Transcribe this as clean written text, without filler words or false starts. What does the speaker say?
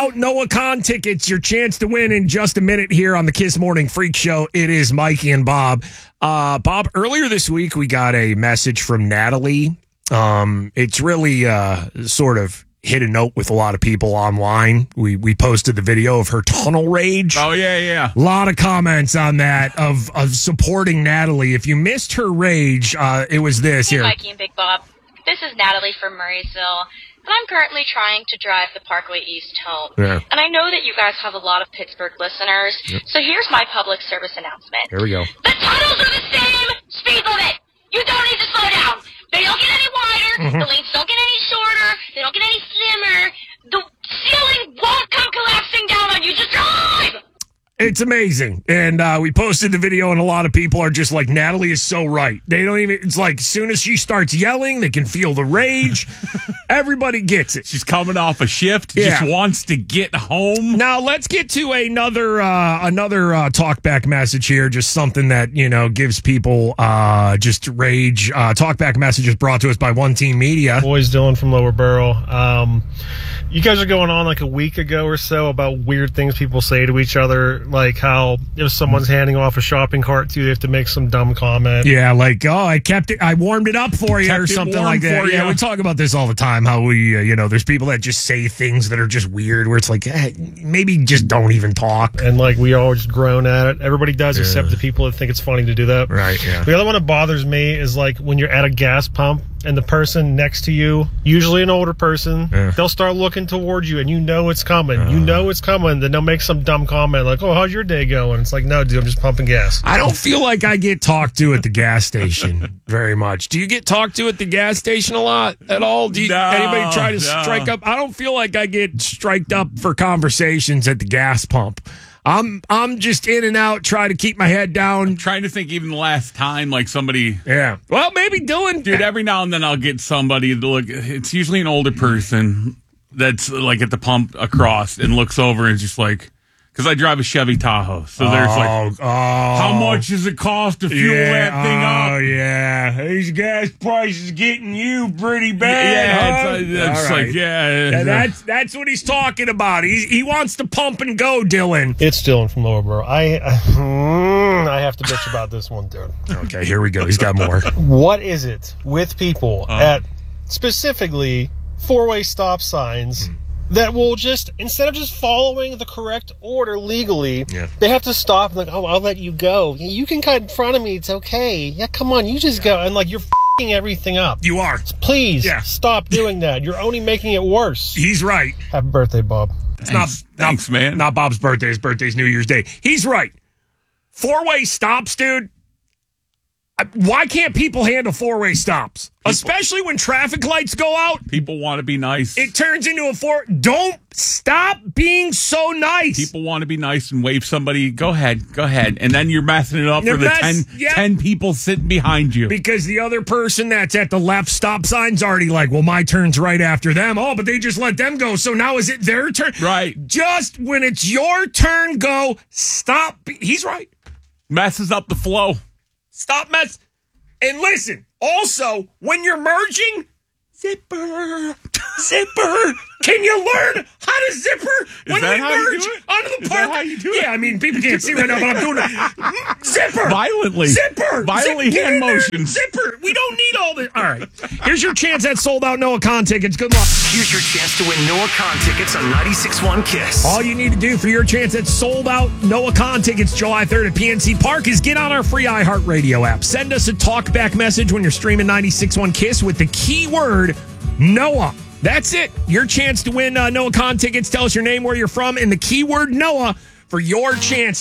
out Noah Khan tickets. Your chance to win in just a minute here on the Kiss Morning Freak Show. It is Mikey and Bob. Bob, earlier this week, we got a message from Natalie. It's really sort of hit a note with a lot of people online. We posted the video of her tunnel rage. Oh, yeah. A lot of comments on that of supporting Natalie. If you missed her rage, it was this Hey, here. Mikey and Big Bob. This is Natalie from Murraysville, and I'm currently trying to drive the Parkway East home. Yeah. And I know that you guys have a lot of Pittsburgh listeners, so here's my public service announcement. Here we go. The tunnels are the same speed limit. You don't need to slow down. They don't get any wider. The lanes don't get any shorter. They don't get any slimmer. The ceiling won't come collapsing down on you. Just drive! It's amazing. And we posted the video, and a lot of people are just like, Natalie is so right. They don't even, it's like, as soon as she starts yelling, they can feel the rage. Everybody gets it. She's coming off a shift, just wants to get home. Now, let's get to another talkback message here, just something that, gives people just rage. Talkback message is brought to us by One Team Media. Boys, Dylan from Lower Borough. You guys are going on like a week ago or so about weird things people say to each other, like how if someone's handing off a shopping cart to you, they have to make some dumb comment. Yeah, like, I warmed it up for you or something like that. Yeah, we talk about this all the time, how we, there's people that just say things that are just weird, where it's like, maybe just don't even talk. And like, we all just groan at it. Everybody does, except the people that think it's funny to do that. Right, yeah. The other one that bothers me is like when you're at a gas pump and the person next to you, usually an older person, they'll start looking towards you and you know it's coming. Then they'll make some dumb comment like, oh, how's your day going? It's like, no, dude, I'm just pumping gas. I don't feel like I get talked to at the gas station very much. Do you get talked to at the gas station a lot at all? Do anybody try to strike up? I don't feel like I get striked up for conversations at the gas pump. I'm just in and out, trying to keep my head down. I'm trying to think even the last time, like somebody... Yeah. Well, maybe Dylan. Dude, every now and then I'll get somebody to look... It's usually an older person that's like at the pump across and looks over and is just like... Because I drive a Chevy Tahoe, so there's like, how much does it cost to fuel that thing up? Oh, yeah. These gas prices getting you pretty bad. That's what he's talking about. He wants to pump and go, Dylan. It's Dylan from Lower Borough. I have to bitch about this one, dude. Okay, here we go. He's got more. What is it with people at specifically four-way stop signs that will just, instead of just following the correct order legally, they have to stop and like, oh, I'll let you go. You can cut in front of me. It's okay. Yeah, come on. You just go. And like, you're f***ing everything up. You are. Please stop doing that. You're only making it worse. He's right. Happy birthday, Bob. Thanks, man. Not Bob's birthday. His birthday's New Year's Day. He's right. Four-way stops, dude. Why can't people handle four-way stops? Especially when traffic lights go out. People want to be nice. It turns into a four. Don't stop being so nice. People want to be nice and wave somebody. Go ahead. And then you're messing it up for the 10 people sitting behind you. Because the other person that's at the left stop sign's already like, well, my turn's right after them. Oh, but they just let them go. So now is it their turn? Right. Just when it's your turn, go. Stop. He's right. Messes up the flow. Stop mess. And listen, also, when you're merging, zipper. Can you learn how to zipper when we merge onto the park? Is that how you do it? Yeah, I mean, people can't see right now, but I'm doing it. Zipper. Violently. Zipper. Violently hand motions. Zipper. We don't need all this. All right. Here's your chance at sold out Noah Khan tickets. Good luck. Here's your chance to win Noah Khan tickets on 96.1 KISS. All you need to do for your chance at sold out Noah Khan tickets July 3rd at PNC Park is get on our free iHeartRadio app. Send us a talkback message when you're streaming 96.1 KISS with the keyword Noah. That's it. Your chance to win Noah Khan tickets. Tell us your name, where you're from, and the keyword Noah for your chance